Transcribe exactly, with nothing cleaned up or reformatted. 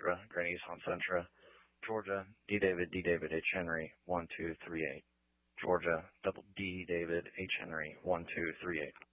Centra, Grand Ishan Centra, Georgia, D David, D David, H Henry, one two three eight. Georgia, double D David, H Henry, one two three eight.